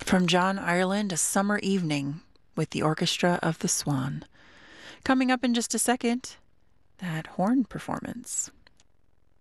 From John Ireland, A Summer Evening with the Orchestra of the Swan. Coming up in just a second, that horn performance.